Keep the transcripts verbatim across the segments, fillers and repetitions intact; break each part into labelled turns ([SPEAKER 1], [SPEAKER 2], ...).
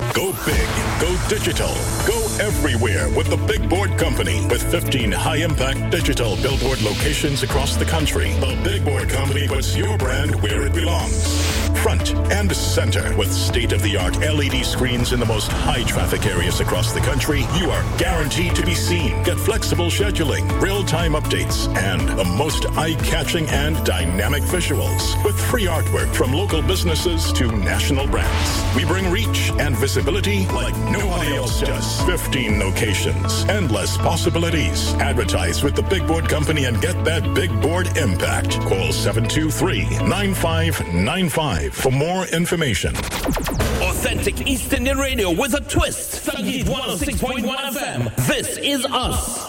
[SPEAKER 1] Go big, go digital, go everywhere with the Big Board Company. With fifteen high-impact digital billboard locations across the country, the Big Board Company puts your brand where it belongs. Front and center with state-of-the-art L E D screens in the most high-traffic areas across the country, you are guaranteed to be seen. Get flexible scheduling, real-time updates, and the most eye-catching and dynamic visuals. With free artwork from local businesses to national brands. We bring reach and visibility like nobody else does. fifteen locations, endless possibilities. Advertise with the Big Board Company and get that Big Board impact. Call seven two three, nine five nine five for more information.
[SPEAKER 2] Authentic East Indian radio with a twist. Sangeet one oh six point one F M. This is us.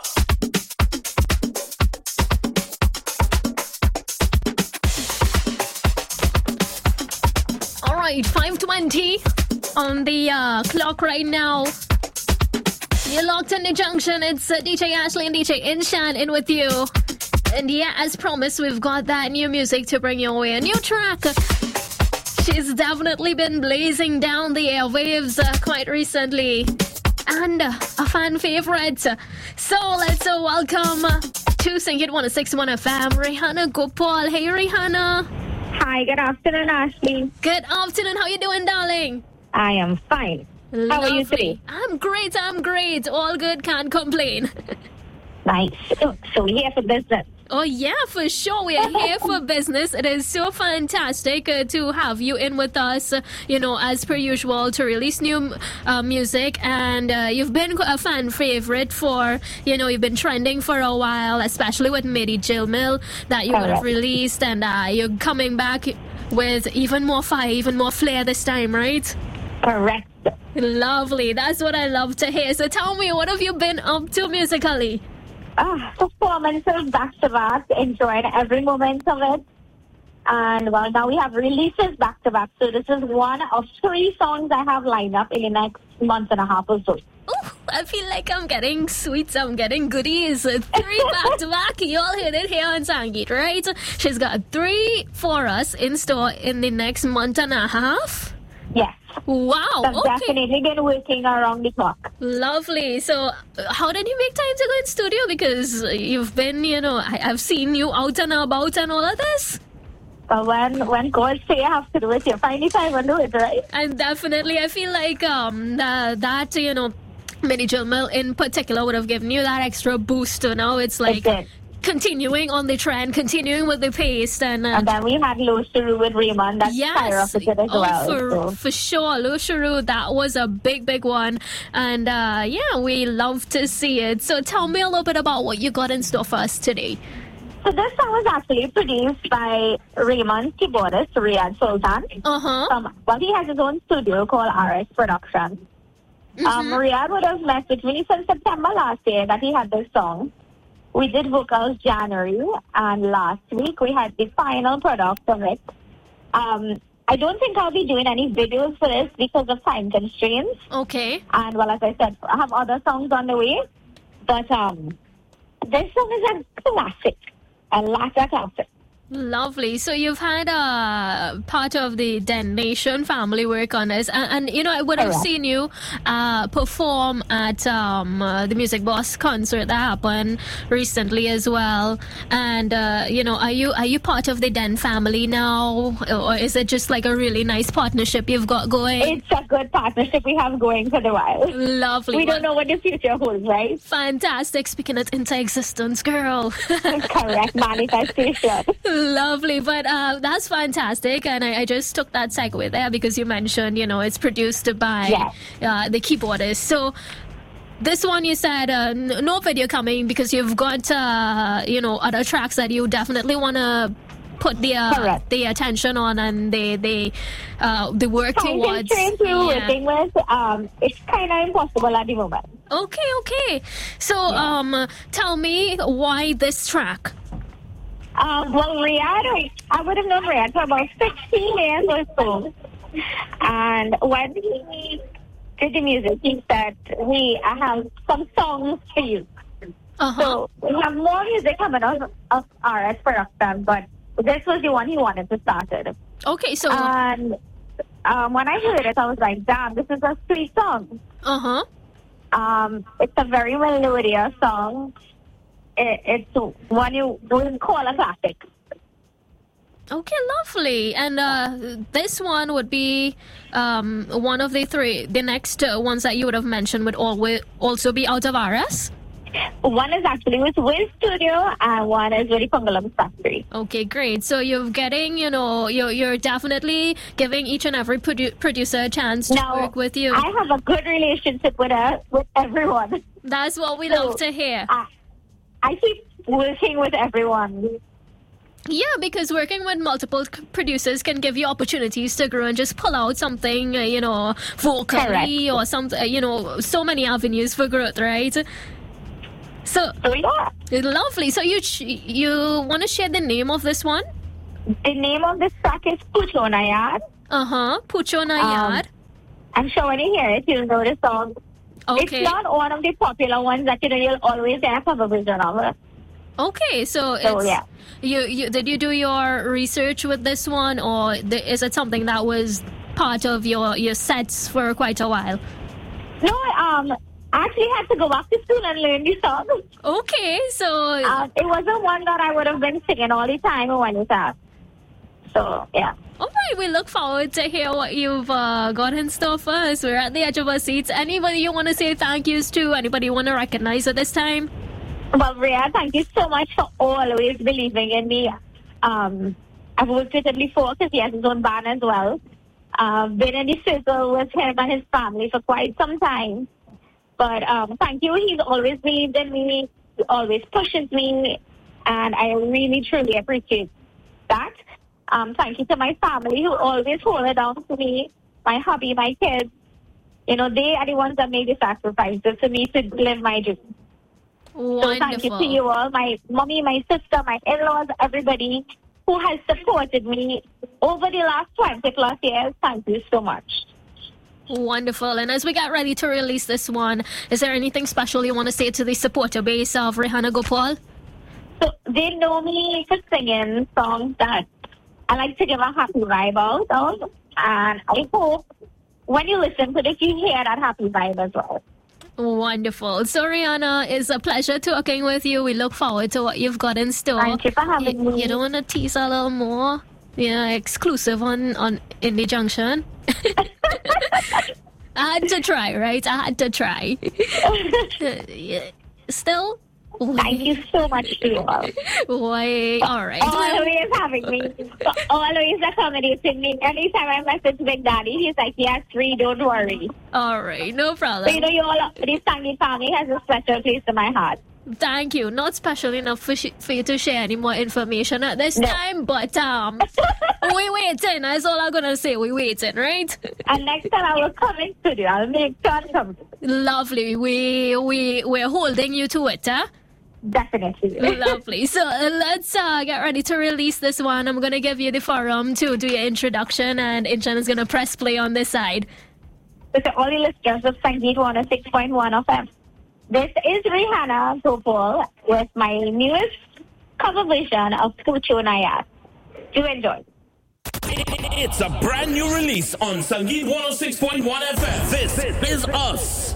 [SPEAKER 3] All right, five twenty on the uh, clock right now. You're locked in the junction. It's uh, D J Ashley and D J Inshan in with you. And yeah, as promised, we've got that new music to bring your way. A new track. She's definitely been blazing down the airwaves uh, quite recently. And uh, a fan favorite. So let's uh, welcome uh, to Sangeet one oh six point one F M, Rihanna Gopal. Hey, Rihanna.
[SPEAKER 4] Hi, good afternoon, Ashley.
[SPEAKER 3] Good afternoon. How you doing, darling?
[SPEAKER 4] I am fine.
[SPEAKER 3] Lovely.
[SPEAKER 4] How are you today?
[SPEAKER 3] I'm great. I'm great. All good. Can't complain.
[SPEAKER 4] Nice. So, so we're here for business.
[SPEAKER 3] Oh, yeah, for sure. We are here for business. It is so fantastic uh, to have you in with us, uh, you know, as per usual, to release new uh, music. And uh, you've been a fan favorite for, you know, you've been trending for a while, especially with Mady Jill Mill that you would have released. And uh, you're coming back with even more fire, even more flair this time, right?
[SPEAKER 4] Correct.
[SPEAKER 3] Lovely. That's what I love to hear. So tell me, what have you been up to musically?
[SPEAKER 4] Ah, performances back to back, enjoying every moment of it. And well, now we have releases back to back. So this is one of three songs I have lined up in the next month and a half or so.
[SPEAKER 3] Ooh, I feel like I'm getting sweets, I'm getting goodies. Three back to back. You all heard it here on Sangeet, right? She's got three for us in store in the next month and a half.
[SPEAKER 4] Yes.
[SPEAKER 3] Wow.
[SPEAKER 4] I've
[SPEAKER 3] okay.
[SPEAKER 4] definitely been working around the clock.
[SPEAKER 3] Lovely. So, uh, how did you make time to go in studio? Because you've been, you know, I, I've seen you out and about and all of this.
[SPEAKER 4] But when when God say you have to do it, you find the time and do it, right?
[SPEAKER 3] And definitely, I feel like um the, that, you know, Mady Jill Mill in particular would have given you that extra boost. You know, it's like
[SPEAKER 4] It
[SPEAKER 3] continuing on the trend, continuing with the pace. And, uh,
[SPEAKER 4] and then we had Lo Sharu with Raymond. That's
[SPEAKER 3] yes.
[SPEAKER 4] skyrocketed as
[SPEAKER 3] oh,
[SPEAKER 4] well.
[SPEAKER 3] For,
[SPEAKER 4] so.
[SPEAKER 3] for sure. Lo Sharu, that was a big, big one. And uh, yeah, we love to see it. So tell me a little bit about what you got in store for us today.
[SPEAKER 4] So this song was actually produced by Raymond's keyboardist, Riyadh Sultan.
[SPEAKER 3] Uh-huh.
[SPEAKER 4] Um, well, he has his own studio called R S Productions.
[SPEAKER 3] Mm-hmm.
[SPEAKER 4] Um, Riyadh would have messaged me since September last year that he had this song. We did vocals January, and last week we had the final product of it. Um, I don't think I'll be doing any videos for this because of time constraints.
[SPEAKER 3] Okay.
[SPEAKER 4] And, well, as I said, I have other songs on the way. But um, this song is a classic, a latter classic.
[SPEAKER 3] Lovely. So you've had a uh, part of the Den Nation family work on this, and, and you know I would have
[SPEAKER 4] Correct.
[SPEAKER 3] seen you uh, perform at um, uh, the Music Boss concert that happened recently as well. And uh, you know, are you are you part of the Den family now, or is it just like a really nice partnership you've got going?
[SPEAKER 4] It's a good partnership we have going for the while.
[SPEAKER 3] Lovely.
[SPEAKER 4] We don't know what the future holds, right?
[SPEAKER 3] Fantastic. Speaking it into existence, girl.
[SPEAKER 4] Correct. Manifestation.
[SPEAKER 3] Lovely, but uh, that's fantastic, and I, I just took that segue there because you mentioned, you know, it's produced by
[SPEAKER 4] Yes.
[SPEAKER 3] uh, the keyboardist. So this one you said uh, n- no video coming because you've got, uh, you know, other tracks that you definitely want to put the uh,
[SPEAKER 4] Correct.
[SPEAKER 3] the attention on, and they they uh, they work
[SPEAKER 4] Time
[SPEAKER 3] towards.
[SPEAKER 4] constraints we're
[SPEAKER 3] Yeah.
[SPEAKER 4] working with, um, it's kind of impossible at the moment.
[SPEAKER 3] Okay, okay. So um, tell me why this track.
[SPEAKER 4] Um, well, Riyadh, I would have known Riyadh for about fifteen years or so. And when he did the music, he said, hey, I have some songs for you.
[SPEAKER 3] Uh-huh.
[SPEAKER 4] So we have more music coming out of R S Production, but this was the one he wanted to start it.
[SPEAKER 3] Okay, so
[SPEAKER 4] And um, when I heard it, I was like, damn, this is a sweet song.
[SPEAKER 3] Uh-huh.
[SPEAKER 4] Um, it's a very melodious song. It, it's one you wouldn't call a classic.
[SPEAKER 3] Okay, lovely. And uh, this one would be um, one of the three. The next uh, ones that you would have mentioned would always also be out of R S?
[SPEAKER 4] One is actually with Wiz Studio, and one is with the Congolum Factory.
[SPEAKER 3] Okay, great. So you're getting, you know, you're, you're definitely giving each and every produ- producer a chance to
[SPEAKER 4] now,
[SPEAKER 3] work with you.
[SPEAKER 4] I have a good relationship with uh, with everyone.
[SPEAKER 3] That's what we
[SPEAKER 4] So,
[SPEAKER 3] love to hear.
[SPEAKER 4] I, I keep working with everyone.
[SPEAKER 3] Yeah, because working with multiple c- producers can give you opportunities to grow and just pull out something, uh, you know, vocally
[SPEAKER 4] Correct.
[SPEAKER 3] or something, uh, you know, so many avenues for growth, right? So,
[SPEAKER 4] So yeah,
[SPEAKER 3] lovely. So you ch- you want to share the name of this one?
[SPEAKER 4] the name of this track is Pucho Nayad.
[SPEAKER 3] Uh-huh. Pucho Nayad.
[SPEAKER 4] I'm sure when you hear it, you'll know the song.
[SPEAKER 3] Okay.
[SPEAKER 4] It's not one of the popular ones that you know you'll always get a cover version of it.
[SPEAKER 3] Okay, so,
[SPEAKER 4] So,
[SPEAKER 3] it's,
[SPEAKER 4] yeah.
[SPEAKER 3] you, you did you do your research with this one, or th- is it something that was part of your, your sets for quite a while?
[SPEAKER 4] No, um, I actually had to go back to school and learn the song.
[SPEAKER 3] Okay, so
[SPEAKER 4] Um, it wasn't one that I would have been singing all the time when it's out. So, yeah.
[SPEAKER 3] all right, we look forward to hear what you've uh, got in store for us. We're at the edge of our seats. Anybody you want to say thank yous to? Anybody you want to recognize at this time?
[SPEAKER 4] Well, Rhea, thank you so much for always believing in me. Um, I've worked with him before because he has his own band as well. Uh, been in the circle with him and his family for quite some time. But um, thank you. He's always believed in me. He always pushes me. And I really, truly appreciate that. Um, thank you to my family who always hold it down for me. My hubby, my kids. You know, they are the ones that made the sacrifices for me to live my dream. So thank you to you all, my mommy, my sister, my in-laws, everybody who has supported me over the last twenty plus years. Thank you so much.
[SPEAKER 3] Wonderful. And as we get ready to release this one, is there anything special you want to say to the supporter base of Rihanna Gopal?
[SPEAKER 4] So they know me for singing songs that I like to give a happy vibe out of. And I hope when you listen to this, you hear that happy vibe as well.
[SPEAKER 3] Wonderful. So, Rihanna, it's a pleasure talking with you. We look forward to what you've got in store.
[SPEAKER 4] Thank you for having
[SPEAKER 3] you,
[SPEAKER 4] me.
[SPEAKER 3] You don't want to tease a little more? Yeah, exclusive on, on Indie Junction. I had to try, right? I had to try. Yeah. Still?
[SPEAKER 4] Thank you so much to you all.
[SPEAKER 3] Why? All right.
[SPEAKER 4] Always having me. Always accommodating me. Anytime I message Big Daddy, he's like, yes, free, don't worry.
[SPEAKER 3] All right, no
[SPEAKER 4] So,
[SPEAKER 3] problem.
[SPEAKER 4] you know, you all, this Sangeet family has a special place in my heart.
[SPEAKER 3] Thank you. Not special enough for, sh- for you to share any more information at this
[SPEAKER 4] No.
[SPEAKER 3] time, but um, we waiting. That's all I'm gonna say. We waiting, right?
[SPEAKER 4] And next time I will come in studio. I'll make sure to come.
[SPEAKER 3] Lovely. We we we're holding you to it, huh?
[SPEAKER 4] Definitely.
[SPEAKER 3] Lovely. So uh, let's uh, get ready to release this one. I'm gonna give you the forum to do your introduction, and Inchan is gonna press play on this side.
[SPEAKER 4] So to all the listeners of Sangeet one oh six point one F M, this is Rihanna Gopal with my newest cover version of Pucho Nayad. Do enjoy.
[SPEAKER 2] It's a brand new release on Sangeet one oh six point one F M. This is us.